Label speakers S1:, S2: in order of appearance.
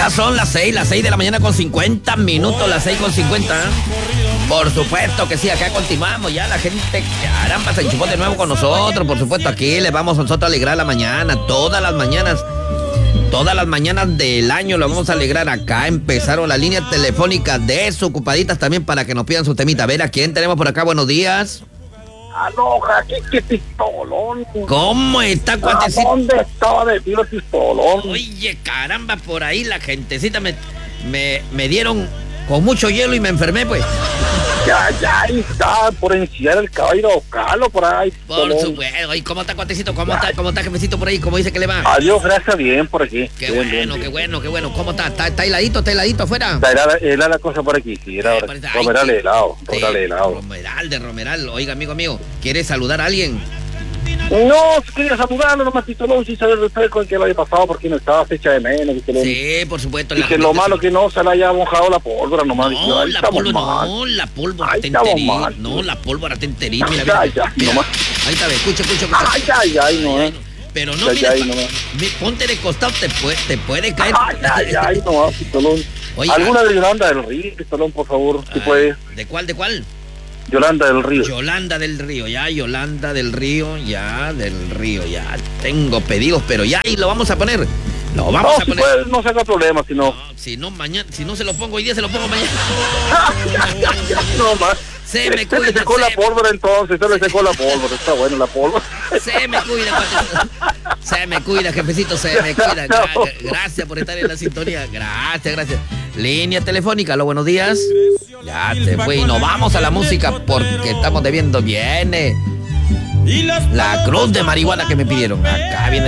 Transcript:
S1: Ya son las 6 de la mañana con 50 minutos, las 6:50. Por supuesto que sí, acá continuamos. Ya la gente, caramba, se enchufó de nuevo con nosotros. Por supuesto, aquí les vamos a nosotros a alegrar la mañana. Todas las mañanas del año lo vamos a alegrar acá. Empezaron las líneas telefónicas desocupaditas también para que nos pidan su temita. A ver, ¿a quién tenemos por acá? Buenos días.
S2: Aloha, qué pistolón.
S1: ¿Cómo está, cuatecito?
S2: ¿Dónde estaba de tiro pistolón?
S1: Oye, caramba, por ahí la gentecita me dieron con mucho hielo y me enfermé, pues.
S2: Ya está, por encillar el caballo Ocalo, por ahí.
S1: Por supuesto. ¿Y cómo está, cuatecito? ¿Cómo está, jefecito, por ahí? ¿Cómo dice que le va?
S2: Adiós, gracias, bien, por aquí.
S1: Qué bueno. ¿Cómo está? ¿Está heladito afuera?
S2: Era la cosa por aquí, sí, era romeral de helado.
S1: Romeral. Oiga, amigo mío, ¿quiere saludar a alguien?
S2: No, quería saludarlo, nomás pistolón, sin saber respecto al que lo había pasado, porque no estaba fecha de menos.
S1: Sí, por supuesto.
S2: Y que lo malo que no se le haya mojado la pólvora nomás.
S1: No, la pólvora te enterí. No, la pólvora te enterí. Mira. Ahí está, escucha.
S2: No.
S1: Pero no, mira, ponte de costado, te puede caer.
S2: No, pistolón.
S1: Oiga.
S2: Alguna de Yolanda del Río, pistolón, por favor, si puede.
S1: ¿De cuál?
S2: Yolanda del Río.
S1: Yolanda del Río, ya tengo pedidos, pero ya, y lo vamos a poner.
S2: Pues, no se haga problema,
S1: si no se lo pongo hoy día, se lo pongo mañana.
S2: No más.
S1: Se me
S2: le secó la pólvora entonces, está bueno la pólvora.
S1: Se me cuida, jefecito, Gracias por estar en la sintonía, gracias. Línea telefónica, aló, buenos días. Ya te fue y nos vamos a la música porque estamos debiendo. Viene la cruz de marihuana que me pidieron. Acá viene